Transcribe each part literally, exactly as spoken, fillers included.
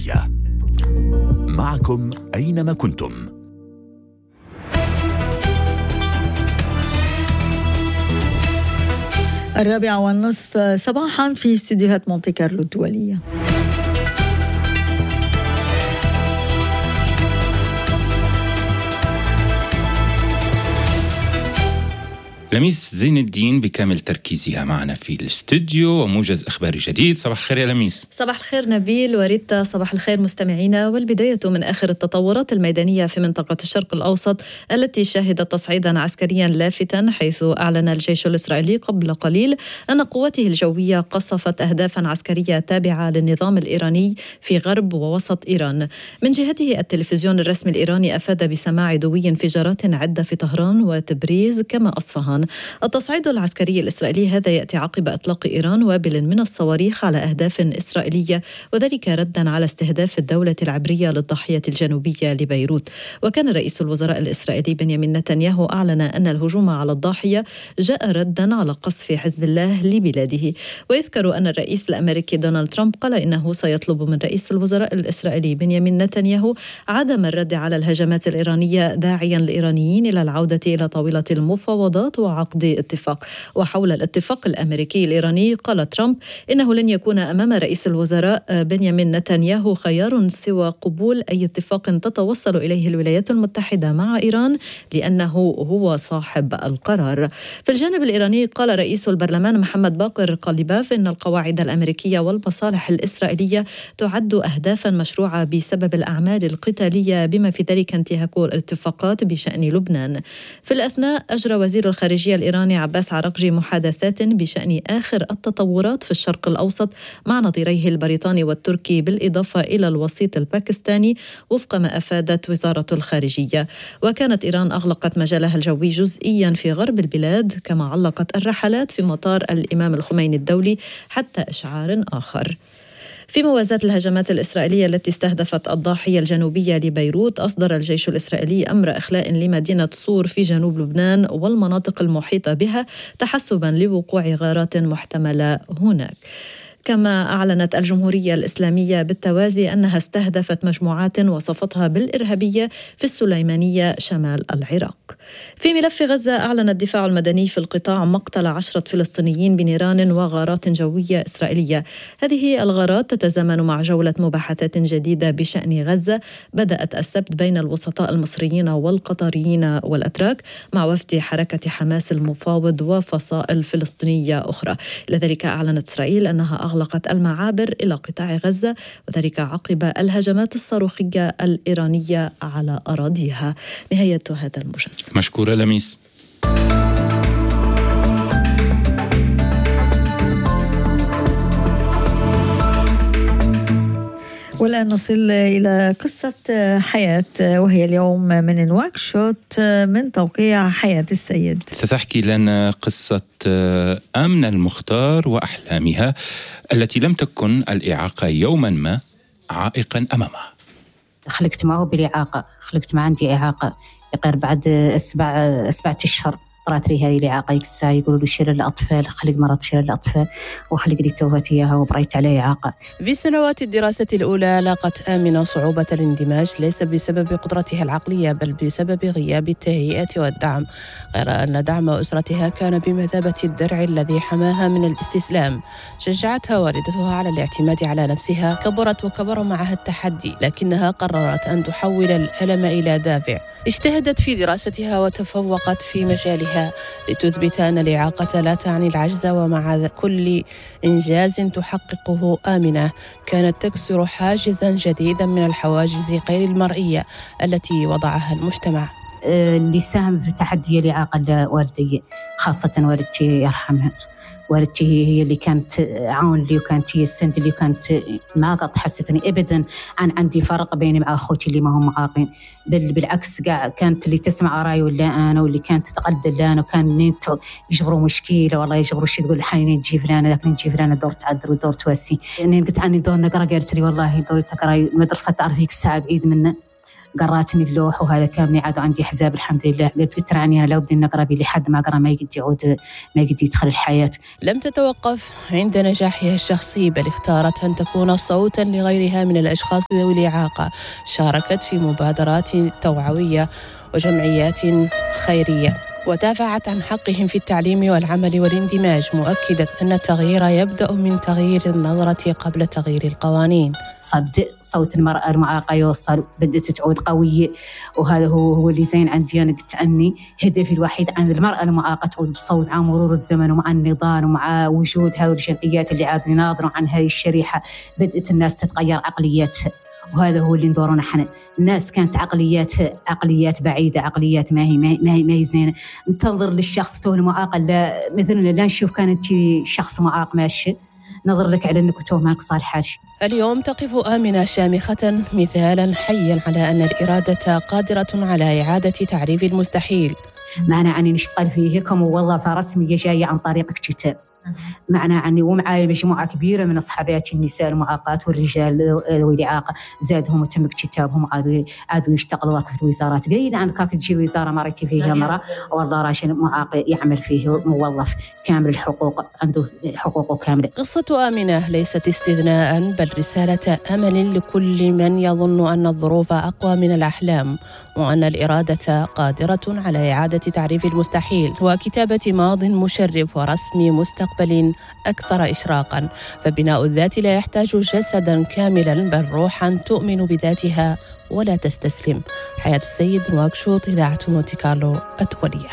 العربية. معكم أينما كنتم. الرابعة والنصف صباحا في استديوهات مونتي كارلو الدولية. لميس زين الدين بكامل تركيزها معنا في الاستوديو وموجز إخباري جديد. صباح الخير يا لميس. صباح الخير نبيل وريتا. صباح الخير مستمعينا. والبداية من آخر التطورات الميدانية في منطقة الشرق الأوسط التي شهدت تصعيدا عسكريا لافتا، حيث أعلن الجيش الإسرائيلي قبل قليل أن قوته الجوية قصفت أهدافا عسكرية تابعة للنظام الإيراني في غرب ووسط إيران. من جهته التلفزيون الرسمي الإيراني أفاد بسماع دوي انفجارات عدة في طهران وتبريز كما أصفهان. التصعيد العسكري الإسرائيلي هذا يأتي عقب إطلاق إيران وابل من الصواريخ على أهداف إسرائيلية، وذلك ردا على استهداف الدولة العبرية للضاحية الجنوبية لبيروت. وكان رئيس الوزراء الإسرائيلي بنيامين نتنياهو أعلن أن الهجوم على الضاحية جاء ردا على قصف حزب الله لبلاده. ويذكر أن الرئيس الأمريكي دونالد ترامب قال إنه سيطلب من رئيس الوزراء الإسرائيلي بنيامين نتنياهو عدم الرد على الهجمات الإيرانية، داعيا الإيرانيين إلى العودة إلى طاولة المفاوضات وعقد اتفاق. وحول الاتفاق الأمريكي الإيراني قال ترامب إنه لن يكون أمام رئيس الوزراء بنيامين نتنياهو خيار سوى قبول أي اتفاق تتوصل إليه الولايات المتحدة مع إيران، لأنه هو صاحب القرار. في الجانب الإيراني قال رئيس البرلمان محمد باقر قليباف إن القواعد الأمريكية والمصالح الإسرائيلية تعد أهدافا مشروعة بسبب الأعمال القتالية، بما في ذلك انتهاك الاتفاقات بشأن لبنان. في الأثناء أجرى وزير الخارجية الإيراني عباس عراقجي محادثات بشأن آخر التطورات في الشرق الأوسط مع نظيريه البريطاني والتركي، بالإضافة إلى الوسيط الباكستاني، وفق ما أفادت وزارة الخارجية. وكانت إيران أغلقت مجالها الجوي جزئيا في غرب البلاد، كما علقت الرحلات في مطار الإمام الخميني الدولي حتى إشعار آخر. في موازاة الهجمات الإسرائيلية التي استهدفت الضاحية الجنوبية لبيروت، أصدر الجيش الإسرائيلي أمر إخلاء لمدينة صور في جنوب لبنان والمناطق المحيطة بها، تحسبا لوقوع غارات محتملة هناك. كما أعلنت الجمهورية الإسلامية بالتوازي أنها استهدفت مجموعات وصفتها بالإرهابية في السليمانية شمال العراق. في ملف غزة، أعلن الدفاع المدني في القطاع مقتل عشرة فلسطينيين بنيران وغارات جوية إسرائيلية. هذه الغارات تتزامن مع جولة مباحثات جديدة بشأن غزة بدأت السبت بين الوسطاء المصريين والقطريين والأتراك مع وفد حركة حماس المفاوض وفصائل فلسطينية أخرى. لذلك أعلنت إسرائيل أنها أغلقت المعابر إلى قطاع غزة، وذلك عقب الهجمات الصاروخية الإيرانية على أراضيها. نهاية هذا الموجز. مشكورة لميس. والآن نصل إلى قصة حياة، وهي اليوم من نواكشوط من توقيع حياة السيد. ستحكي لنا قصة آمنة المختار وأحلامها التي لم تكن الإعاقة يوما ما عائقا أمامها. خلقت معه بالإعاقة، خلقت ما عندي إعاقة يقر بعد أسبع أسبع أشهر طرات لي هذه الإعاقة. يكسا يقولوا لي شيل الأطفال، خلق مرض شيل الأطفال، وخلق لي توهت إياها وبريت عليه إعاقة. في سنوات الدراسة الأولى لاقت آمنة صعوبة الاندماج، ليس بسبب قدرتها العقلية بل بسبب غياب التهيئة والدعم، غير أن دعم أسرتها كان بمثابة الدرع الذي حماها من الاستسلام. شجعتها والدتها على الاعتماد على نفسها. كبرت وكبر معها التحدي، لكنها قررت أن تحول الألم إلى دافع. اجتهدت في دراستها وتفوقت في مجالها لتثبت أن الإعاقة لا تعني العجز، ومع كل إنجاز تحققه آمنة كانت تكسر حاجزا جديدا من الحواجز غير المرئية التي وضعها المجتمع. اللي ساهم في تحدي الإعاقة والدي، خاصة والدتي يرحمها. والدتي هي اللي كانت عون لي، وكانت هي السند اللي كانت ما قد حسيتني أبدا عن عندي فرق بيني مع أخوتي اللي ما هم معاقين، بل بالعكس قاعد كانت اللي تسمع رأي ولا أنا، واللي كانت تتقدر لنا، وكان نيتو يجبروا مشكلة والله يجبروا شيء تقول حالي نجيب لنا ذاك نجيب لنا دور تعذر ودور توسي. يعني قلت عني دور نقرأ، قالت لي والله دور تقرأ المدرسة تعرفيك الساعة بعيد منا، قراتني اللوح وهذا كامل عاد عندي حزاب الحمد لله. قلت راني أنا لو بدي نقرأ بي لحد ما أقرأ ما يقدر يعود ما يقدر يدخل الحياة. لم تتوقف عند نجاحها الشخصي بل اختارت أن تكون صوتا لغيرها من الأشخاص ذوي الإعاقة. شاركت في مبادرات توعوية وجمعيات خيرية ودافعت عن حقهم في التعليم والعمل والاندماج، مؤكدة أن التغيير يبدأ من تغيير النظرة قبل تغيير القوانين. صدق صوت المرأة المعاقة يوصل، بدأت تعود قوية، وهذا هو هو اللي زين عندي. أنا قلت عني هدفي الوحيد عن المرأة المعاقة تعود بصوت مع مرور الزمن ومع النضال ومع وجود هذه الجمعيات اللي عادوا يناظروا عن هذه الشريحة. بدأت الناس تتغير عقلياتها، وهذا هو اللي ندورنا احنا. الناس كانت عقليات عقليات بعيدة، عقليات ما هي ما هي ما هي زينة. ننظر للشخص تو المعاق، لا مثلا لا نشوف كانت شخص معاق ماشي نظر لك على انك تو ماك صالح. اليوم تقف آمنة شامخة مثالا حيا على أن الإرادة قادرة على إعادة تعريف المستحيل. معنى عني نشتغل فيه كموظفة رسمية جاية عن طريق كتاب، معنى عني ومعايا مجموعة كبيرة من أصحاباتي النساء المعاقات والرجال ذوي الإعاقة زادهم وتم كتابهم عادوا عادوا يشتغلوا في الوزارات. قليل عن كاك تجي الوزارة ما رأيت فيها مرة والله راشد معاق يعمل فيه موظف كامل الحقوق، عنده حقوقه كاملة. قصة آمنة ليست استثناء بل رسالة أمل لكل من يظن أن الظروف أقوى من الأحلام وأن الإرادة قادرة على إعادة تعريف المستحيل وكتابة ماض مشرف ورسم مستقبل أكثر إشراقاً. فبناء الذات لا يحتاج جسداً كاملاً بل روحاً تؤمن بذاتها ولا تستسلم. حياة السيد نواكشوط، إذاعة مونتي كارلو الدولية.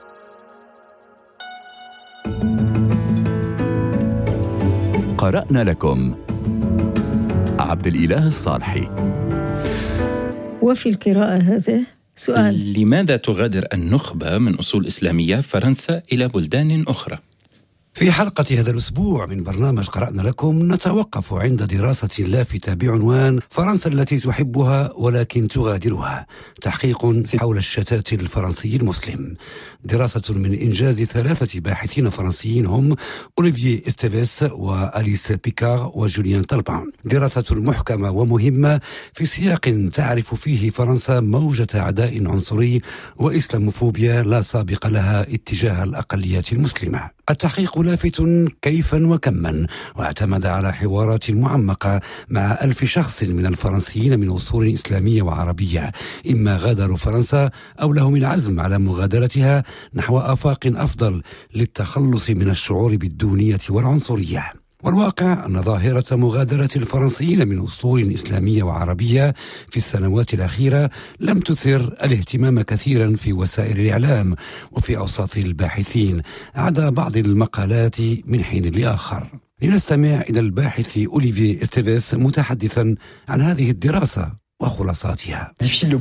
قرأنا لكم عبد الإله الصالحي. وفي القراءة هذا سؤال: لماذا تغادر النخبة من أصول إسلامية فرنسا إلى بلدان أخرى؟ في حلقة هذا الأسبوع من برنامج قرأنا لكم نتوقف عند دراسة لافتة بعنوان فرنسا التي تحبها ولكن تغادرها، تحقيق حول الشتات الفرنسي المسلم. دراسة من إنجاز ثلاثة باحثين فرنسيين هم أوليفييه إستيفيس وأليس بيكار وجوليان طلبان. دراسة محكمة ومهمة في سياق تعرف فيه فرنسا موجة عداء عنصري وإسلاموفوبيا لا سابق لها اتجاه الأقليات المسلمة. التحقيق لافت كيفا وكما، واعتمد على حوارات معمقة مع ألف شخص من الفرنسيين من أصول إسلامية وعربية، إما غادروا فرنسا أو لهم العزم على مغادرتها نحو آفاق أفضل للتخلص من الشعور بالدونية والعنصرية. والواقع أن ظاهرة مغادرة الفرنسيين من أصول إسلامية وعربية في السنوات الأخيرة لم تثر الاهتمام كثيرا في وسائل الإعلام وفي أوساط الباحثين عدا بعض المقالات من حين لآخر. لنستمع إلى الباحث أوليفييه إستيفيس متحدثا عن هذه الدراسة وخلاصاتها.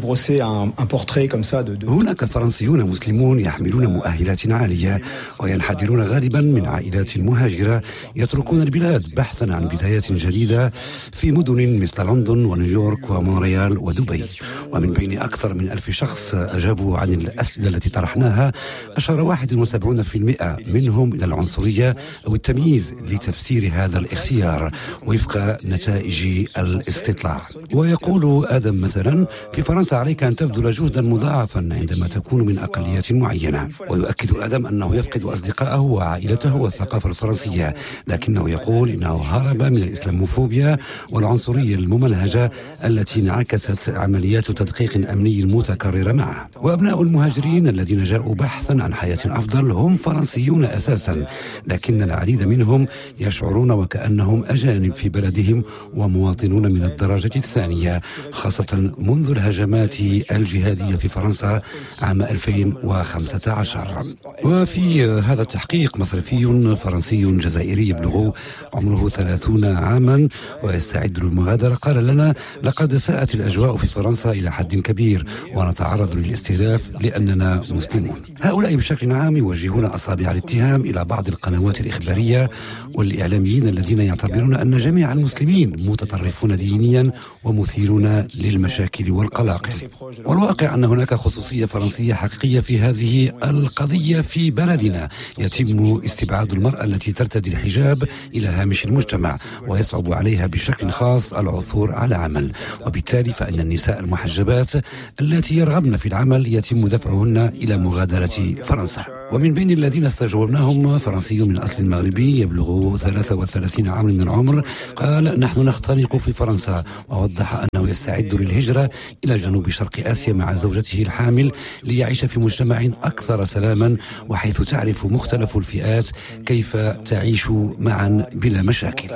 هناك فرنسيون مسلمون يحملون مؤهلات عالية وينحدرون غالبا من عائلات مهاجرة يتركون البلاد بحثا عن بدايات جديدة في مدن مثل لندن ونيويورك ومونريال ودبي. ومن بين أكثر من ألف شخص أجابوا عن الأسئلة التي طرحناها أشار واحد وسبعون بالمئة منهم إلى العنصرية أو التمييز لتفسير هذا الاختيار وفق نتائج الاستطلاع. ويقول آدم مثلا: في فرنسا عليك أن تبذل جهدا مضاعفا عندما تكون من أقليات معينة. ويؤكد آدم أنه يفقد أصدقائه وعائلته والثقافة الفرنسية، لكنه يقول إنه هرب من الإسلاموفوبيا والعنصرية الممنهجة التي انعكست عمليات تدقيق أمني متكررة معه. وأبناء المهاجرين الذين جاءوا بحثا عن حياة أفضل هم فرنسيون أساسا، لكن العديد منهم يشعرون وكأنهم أجانب في بلدهم ومواطنون من الدرجة الثانية، خاصة منذ الهجمات الجهادية في فرنسا عام ألفين وخمسة عشر. وفي هذا التحقيق مصرفي فرنسي جزائري يبلغ عمره ثلاثون عاما ويستعد للمغادرة قال لنا: لقد ساءت الأجواء في فرنسا إلى حد كبير ونتعرض للاستهداف لأننا مسلمون. هؤلاء بشكل عام يوجهون أصابع الاتهام إلى بعض القنوات الإخبارية والإعلاميين الذين يعتبرون أن جميع المسلمين متطرفون دينيا ومثيرون للمشاكل والقلاقل. والواقع أن هناك خصوصية فرنسية حقيقية في هذه القضية. في بلدنا يتم استبعاد المرأة التي ترتدي الحجاب إلى هامش المجتمع، ويصعب عليها بشكل خاص العثور على عمل، وبالتالي فإن النساء المحجبات التي يرغبن في العمل يتم دفعهن إلى مغادرة فرنسا. ومن بين الذين استجوبناهم فرنسي من أصل مغربي يبلغ ثلاثة وثلاثين عاما من العمر، قال: نحن نختنق في فرنسا، ووضح أنه يستعد للهجرة إلى جنوب شرق آسيا مع زوجته الحامل ليعيش في مجتمع أكثر سلاما، وحيث تعرف مختلف الفئات كيف تعيش معا بلا مشاكل.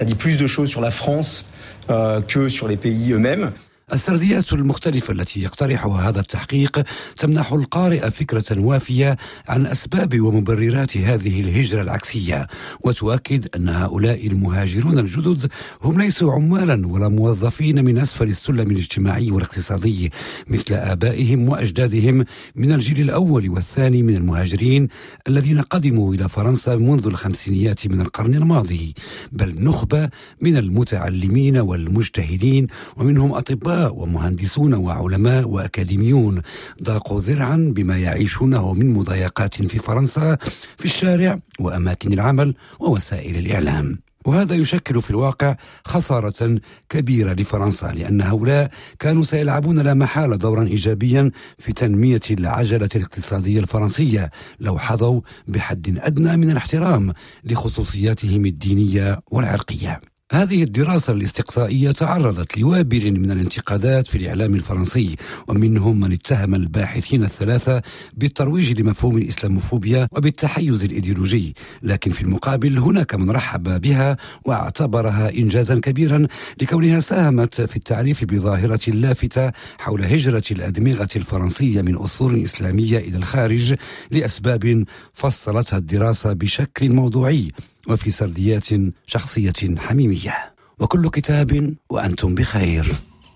السرديات المختلفة التي يقترحها هذا التحقيق تمنح القارئ فكرة وافية عن أسباب ومبررات هذه الهجرة العكسية، وتؤكد أن هؤلاء المهاجرون الجدد هم ليسوا عمالا ولا موظفين من أسفل السلم الاجتماعي والاقتصادي مثل آبائهم وأجدادهم من الجيل الأول والثاني من المهاجرين الذين قدموا إلى فرنسا منذ الخمسينيات من القرن الماضي، بل نخبة من المتعلمين والمجتهدين، ومنهم أطباء ومهندسون وعلماء وأكاديميون ضاقوا ذرعا بما يعيشونه من مضايقات في فرنسا في الشارع وأماكن العمل ووسائل الإعلام. وهذا يشكل في الواقع خسارة كبيرة لفرنسا، لأن هؤلاء كانوا سيلعبون لا محالة دورا إيجابيا في تنمية العجلة الاقتصادية الفرنسية لو حظوا بحد أدنى من الاحترام لخصوصياتهم الدينية والعرقية. هذه الدراسة الاستقصائية تعرضت لوابل من الانتقادات في الإعلام الفرنسي، ومنهم من اتهم الباحثين الثلاثة بالترويج لمفهوم الإسلاموفوبيا وبالتحيز الإيديولوجي، لكن في المقابل هناك من رحب بها واعتبرها إنجازا كبيرا لكونها ساهمت في التعريف بظاهرة لافتة حول هجرة الأدمغة الفرنسية من أصول إسلامية إلى الخارج لأسباب فصلتها الدراسة بشكل موضوعي وفي سرديات شخصية حميمية. وكل كتاب وأنتم بخير.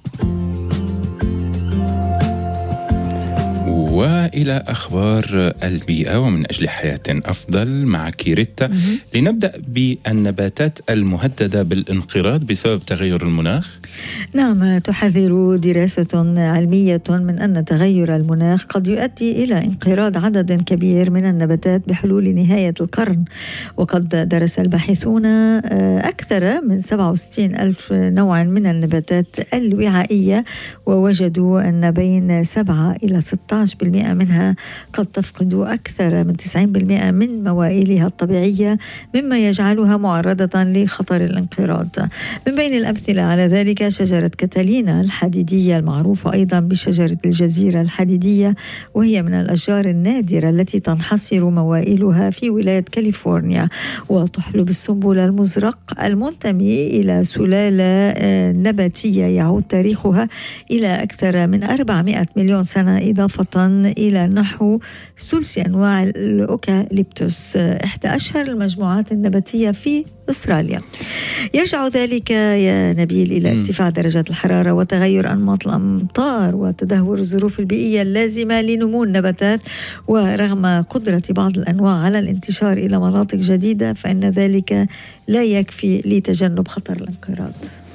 وإلى أخبار البيئة ومن أجل حياة أفضل مع كيريتا. لنبدأ بالنباتات المهددة بالانقراض بسبب تغير المناخ. نعم، تحذر دراسة علمية من أن تغير المناخ قد يؤدي إلى انقراض عدد كبير من النباتات بحلول نهاية القرن. وقد درس الباحثون أكثر من سبعة وستين ألف نوع من النباتات الوعائية، ووجدوا أن بين سبعة إلى ستة عشر بالمئة منها قد تفقد أكثر من تسعين بالمئة من موائلها الطبيعية، مما يجعلها معرضة لخطر الانقراض. من بين الأمثلة على ذلك شجرة كاتالينا الحديدية المعروفة أيضا بشجرة الجزيرة الحديدية، وهي من الأشجار النادرة التي تنحصر موائلها في ولاية كاليفورنيا، وتحلو بالسنبل المزرق المنتمي إلى سلالة نباتية يعود تاريخها إلى أكثر من أربعمائة مليون سنة، إضافة إلى نحو ثلث أنواع الأوكاليبتوس، إحدى أشهر المجموعات النباتية في أستراليا. يرجع ذلك يا نبيل إلى ارتفاع درجات الحرارة وتغير أنماط الأمطار وتدهور الظروف البيئية اللازمة لنمو النباتات. ورغم قدرة بعض الأنواع على الانتشار إلى مناطق جديدة، فإن ذلك لا يكفي لتجنب خطر الانقراض.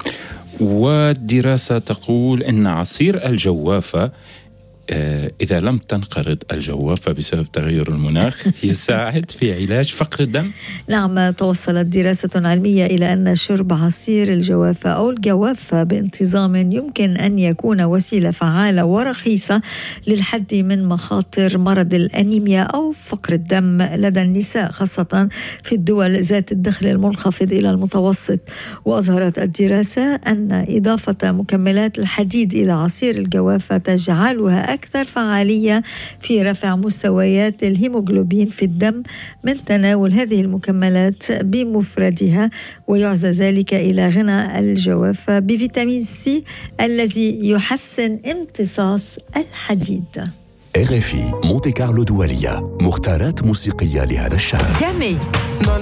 والدراسة تقول أن عصير الجوافة إذا لم تنقرض الجوافة بسبب تغير المناخ يساعد في علاج فقر الدم. نعم، توصلت دراسة علمية إلى أن شرب عصير الجوافة أو الجوافة بانتظام يمكن أن يكون وسيلة فعالة ورخيصة للحد من مخاطر مرض الأنيميا أو فقر الدم لدى النساء، خاصة في الدول ذات الدخل المنخفض إلى المتوسط. وأظهرت الدراسة أن إضافة مكملات الحديد إلى عصير الجوافة تجعلها أكثر فعالية في رفع مستويات الهيموغلوبين في الدم من تناول هذه المكملات بمفردها، ويعزى ذلك إلى غنى الجوافة بفيتامين سي الذي يحسن امتصاص الحديد. آر إف إي مونتي كارلو دولية، مختارات موسيقية لهذا الشهر.